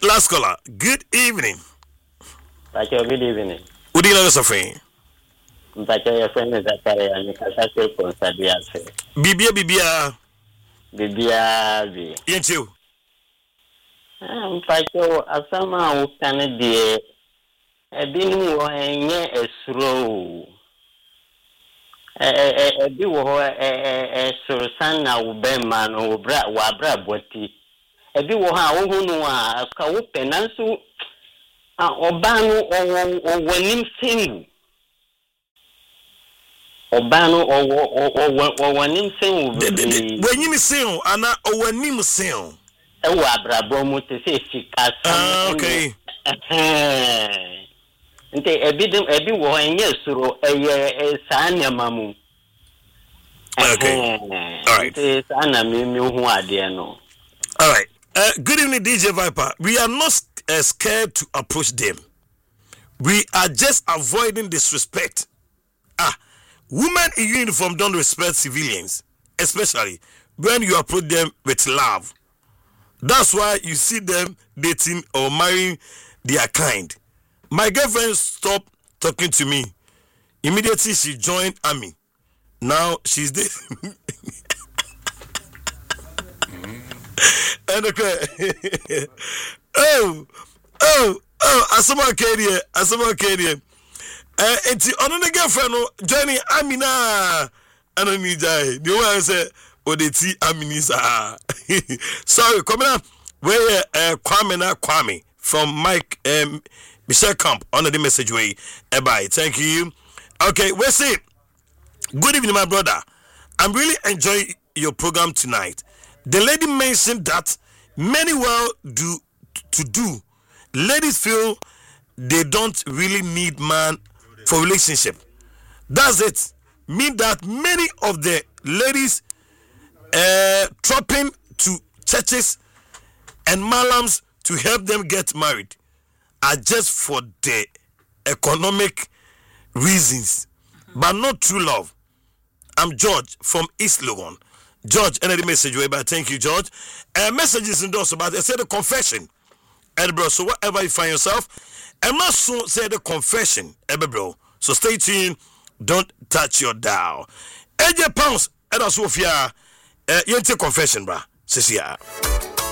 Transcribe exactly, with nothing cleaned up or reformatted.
last caller. Good evening. Thank you. Good evening. Good evening, Sophie. Thank you. Your friend is Zachary and you can say Consadia. Bibia, Bibia. Bibia, B. Yes, you. Um, thank you. As someone who can be a being a slow. A be a Susanna Uberman or Wabra Botti. A be who know a open and so Obano or Wanim Sing. Obano or Wanim Sing. When you sing, Anna or when you sing. Oh, Abrabomo to say she cast. Okay. Nte ebidem ebi wo enye suro eye sanya mamu. Okay. All right. Nte sana me me hu ade no. All right. Uh, good evening, D J Viper. We are not uh, scared to approach them. We are just avoiding disrespect. Ah, women in uniform don't respect civilians, especially when you approach them with love. That's why you see them dating or marrying their kind. My girlfriend stopped talking to me. Immediately she joined army. Now she's dating. And okay. oh, oh, oh, Asama Kedia, Asama Kedia. Eh, enti ono ne girlfriend no joining army na ano ni jai. The one say odeti army sa. Sorry, coming up where uh, Kwame na Kwame from Mike um, Michelle Camp on the message way. Eh, bye. Thank you. Okay, we say good evening, my brother. I'm really enjoying your program tonight. The lady mentioned that many well do to do. Ladies feel they don't really need man for relationship. That's it. Mean that many of the ladies uh, dropping to churches and malams to help them get married are just for the economic reasons, but not true love. I'm George from East Logan. George, any message way, but thank you, George. Uh, messages endorsed about I said the confession, bro. So whatever you find yourself, I'm not so say the confession, bro. So stay tuned. Don't touch your dial. A J Pounds, and also Sophia, uh, you take confession, bro. Cecilia.